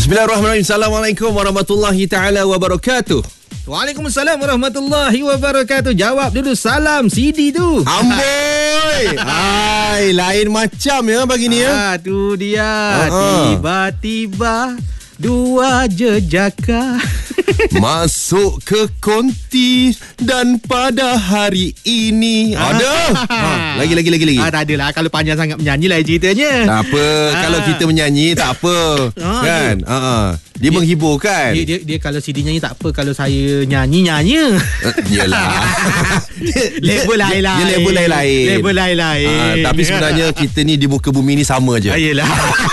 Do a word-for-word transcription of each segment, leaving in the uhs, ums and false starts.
Bismillahirrahmanirrahim. Assalamualaikum warahmatullahi taala wabarakatuh. Waalaikumsalam warahmatullahi wabarakatuh. Jawab dulu salam C D tu. Amboi. Hai, lain macam ya pagi ni ya. Ah, tu dia. Uh-uh. Tiba-tiba dua jejaka masuk ke konti dan pada hari ini ada. Ha, lagi lagi lagi lagi. Ah, tak adalah kalau panjang sangat menyanyi lah ceritanya. Tak apa, Ah. kalau kita menyanyi tak apa. Ah, Kan? Ha ah. Dia, dia menghibur kan? Dia, dia, dia kalau C D nyanyi tak apa, kalau saya nyanyi nyanyi. Uh, Yelah. Label lain-lain. Dia label lain-lain. Label lain-lain. Ah, tapi sebenarnya kita ni di muka bumi ni sama je. Ah, yelah.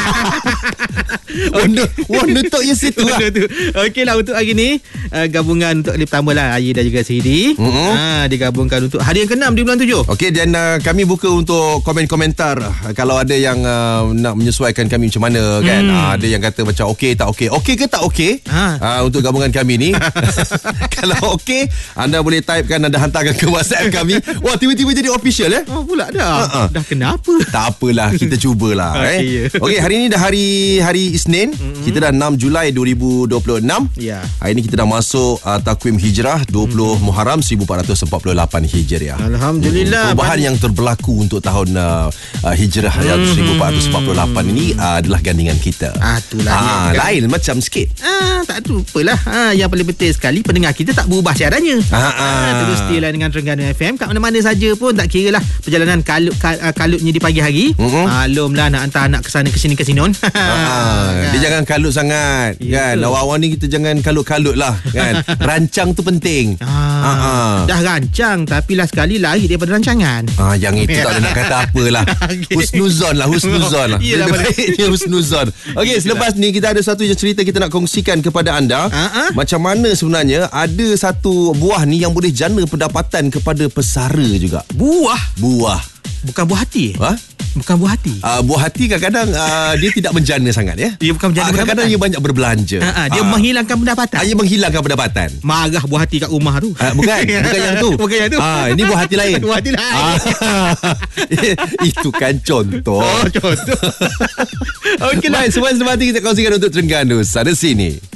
Warna warna tok je situ lah. tu. Okey lah, untuk hari ni uh, gabungan untuk kali pertama lah Ayi dan juga C D. Mm-hmm. Ha, digabungkan untuk hari yang keenam di bulan tujuh. Okey, dan uh, kami buka untuk komen-komentar. Uh, kalau ada yang uh, nak menyesuaikan kami macam mana kan. Hmm. Uh, ada yang kata macam okey tak okey. Okey ke tak okey? Ha. Uh, untuk gabungan kami ni. Kalau okey, anda boleh typekan, anda hantarkan ke WhatsApp kami. Wah, tiba-tiba jadi official eh. Oh pula dah. Uh-uh. Dah kenapa? Tak apalah, kita cubalah. Okey, eh. ya. Okey, hari ni dah hari hari Isnin. Mm-hmm. Kita dah enam Julai dua ribu dua puluh enam. Ya. Hari ni kita dah masuk uh, takwim Hijrah dua puluh mm-hmm. Muharram seribu empat ratus empat puluh lapan Hijriah. Alhamdulillah. Hmm, perubahan yang terberlaku untuk tahun uh, uh, Hijrah mm-hmm. seribu empat ratus empat puluh lapan ini uh, adalah gandingan kita. Ah, itulah ah, dia, kan? Lain macam sikit. Ah, tak tu apalah. Ah, yang paling penting sekali pendengar kita tak berubah siarannya. Ah, ah. Ah, terus stay lah dengan Terengganu F M kat mana-mana saja pun, tak kira lah perjalanan kalut kal, uh, kalutnya di pagi hari. Mm-hmm. Maklumlah nak hantar anak ke sana ke sini ke sinon. Ah, dia jangan kalut sangat, Ya, kan. betul. Awak-awak ni kita jangan kalut-kalut lah, kan. Rancang tu penting. Ah, Ah, ah. dah rancang tapi lah sekali lari daripada rancangan. Ah, yang itu tak ada nak kata apalah. Okey. Husnuzon lah, husnuzon lah. Iyalah, Lebih baiknya husnuzon. Okey, selepas ni kita ada satu yang cerita kita nak kongsikan kepada anda. Ah, ah. Macam mana sebenarnya ada satu buah ni yang boleh jana pendapatan kepada pesara juga. Buah, Buah. bukan buah hati. Ha? Bukan buah hati. Uh, buah hati kadang-kadang uh, dia tidak menjana sangat ya. Dia bukan menjana Ah, kadang-kadang dia banyak berbelanja. Ah, ah, dia Ah. menghilangkan pendapatan. Ah, dia menghilangkan pendapatan. Marah buah hati kat rumah tu. Ah, bukan, bukan yang tu. Bukan yang tu. Ah, ini buah hati lain. Buah hati lain. Ah, itu kan contoh. Oh, contoh. Okey lah, semua semati kita kongsikan untuk Terengganu sana sini.